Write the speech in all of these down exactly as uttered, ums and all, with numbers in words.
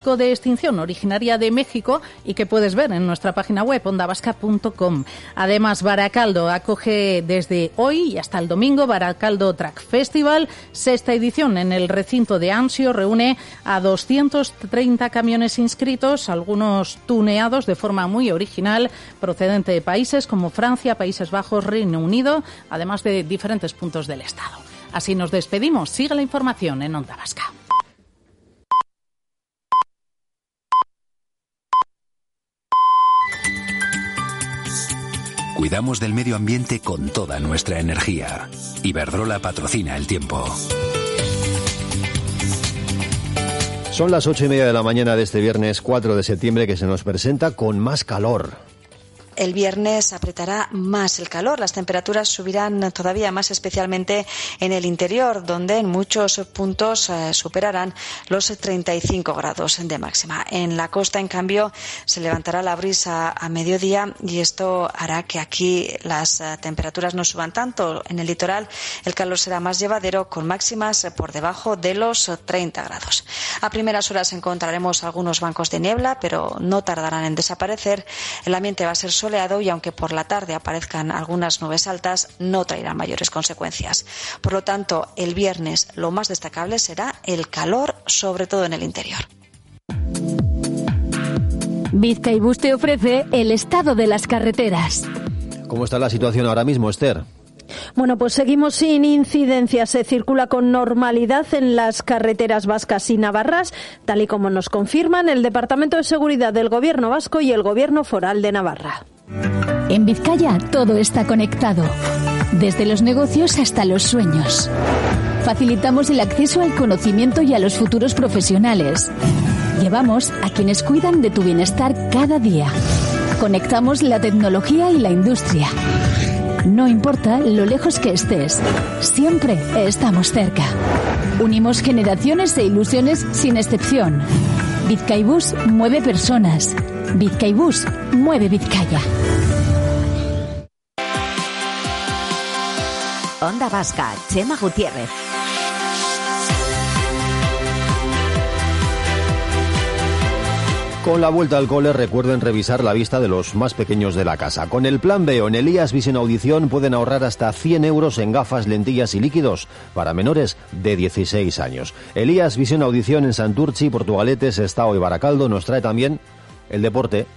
de extinción originaria de México y que puedes ver en nuestra página web onda vasca punto com. Además, Baracaldo acoge desde hoy y hasta el domingo Baracaldo Track Festival, sexta edición en el recinto de Ansio. Reúne a doscientos treinta camiones inscritos, algunos tuneados de forma muy original, procedente de países como Francia, Países Bajos, Reino Unido, además de diferentes puntos del Estado. Así nos despedimos. Sigue la información en Onda Vasca. Cuidamos del medio ambiente con toda nuestra energía. Iberdrola patrocina el tiempo. Son las ocho y media de la mañana de este viernes cuatro de septiembre, que se nos presenta con más calor. El viernes apretará más el calor, las temperaturas subirán todavía más, especialmente en el interior, donde en muchos puntos eh, superarán los treinta y cinco grados de máxima. En la costa, en cambio, se levantará la brisa a mediodía y esto hará que aquí las eh, temperaturas no suban tanto. En el litoral el calor será más llevadero, con máximas eh, por debajo de los treinta grados. A primeras horas encontraremos algunos bancos de niebla, pero no tardarán en desaparecer. El ambiente va a ser soleado y aunque por la tarde aparezcan algunas nubes altas, no traerán mayores consecuencias. Por lo tanto, el viernes lo más destacable será el calor, sobre todo en el interior. Bizkaibus te ofrece el estado de las carreteras. ¿Cómo está la situación ahora mismo, Esther? Bueno, pues seguimos sin incidencias. Se circula con normalidad en las carreteras vascas y navarras, tal y como nos confirman el Departamento de Seguridad del Gobierno vasco y el Gobierno Foral de Navarra. En Vizcaya todo está conectado, desde los negocios hasta los sueños. Facilitamos el acceso al conocimiento y a los futuros profesionales. Llevamos a quienes cuidan de tu bienestar cada día. Conectamos la tecnología y la industria. No importa lo lejos que estés, siempre estamos cerca. Unimos generaciones e ilusiones sin excepción. Bizkaibus mueve personas. Bizkaibus mueve Vizcaya. Onda Vasca, Chema Gutiérrez. Con la vuelta al cole, recuerden revisar la vista de los más pequeños de la casa. Con el Plan B o en Elías Visión Audición pueden ahorrar hasta cien euros en gafas, lentillas y líquidos para menores de dieciséis años. Elías Visión Audición en Santurtzi, Portugalete, Sestao y Baracaldo nos trae también el deporte.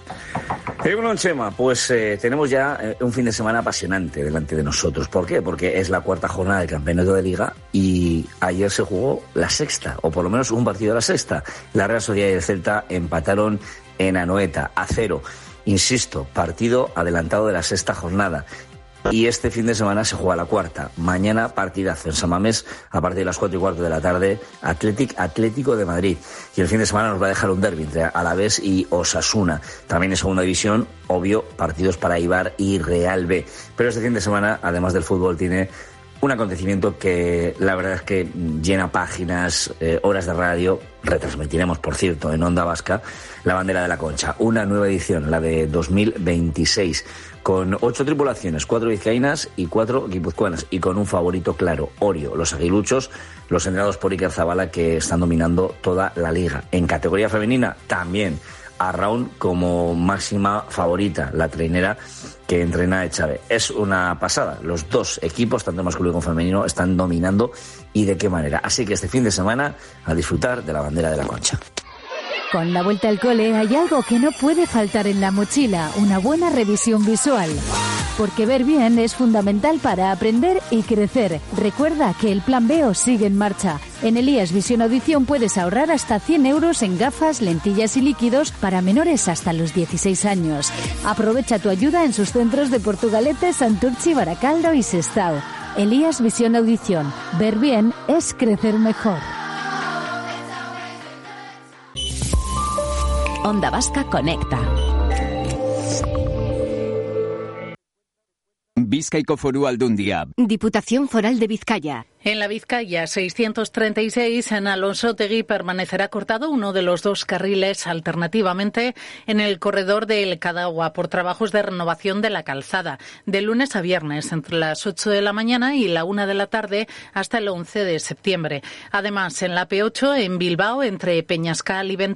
Bueno, Chema, pues eh, tenemos ya eh, un fin de semana apasionante delante de nosotros. ¿Por qué? Porque es la cuarta jornada del campeonato de Liga y ayer se jugó la sexta, o por lo menos un partido de la sexta. La Real Sociedad y el Celta empataron en Anoeta a cero. Insisto, partido adelantado de la sexta jornada. Y este fin de semana se juega la cuarta. Mañana partidazo en San Mamés a partir de las cuatro y cuarto de la tarde, Athletic Atlético de Madrid. Y el fin de semana nos va a dejar un derbi entre Alavés y Osasuna. También en segunda división, obvio, partidos para Eibar y Real B. Pero este fin de semana, además del fútbol, tiene un acontecimiento que la verdad es que llena páginas, eh, horas de radio. Retransmitiremos, por cierto, en Onda Vasca, la Bandera de la Concha. Una nueva edición, la de dos mil veintiséis, con ocho tripulaciones, cuatro vizcaínas y cuatro guipuzcoanas, y con un favorito claro, Orio, los aguiluchos, los entrenados por Iker Zabala, que están dominando toda la liga. En categoría femenina, también Arraun como máxima favorita, la trainera que entrena a Echave. Es una pasada. Los dos equipos, tanto masculino como femenino, están dominando, y de qué manera. Así que este fin de semana a disfrutar de la Bandera de la Concha. Con la vuelta al cole hay algo que no puede faltar en la mochila, una buena revisión visual. Porque ver bien es fundamental para aprender y crecer. Recuerda que el Plan B os sigue en marcha. En Elías Visión Audición puedes ahorrar hasta cien euros en gafas, lentillas y líquidos para menores hasta los dieciséis años. Aprovecha tu ayuda en sus centros de Portugalete, Santurtzi, Baracaldo y Sestao. Elías Visión Audición. Ver bien es crecer mejor. Onda Vasca Conecta. Bizkaiko Foru Aldundia. Diputación Foral de Vizcaya. En la Vizcaya seiscientos treinta y seis, en Alonsotegui, permanecerá cortado uno de los dos carriles alternativamente en el corredor del Cadagua por trabajos de renovación de la calzada, de lunes a viernes entre las ocho de la mañana y la una de la tarde hasta el once de septiembre. Además, en la P ocho, en Bilbao, entre Peñascal y Venta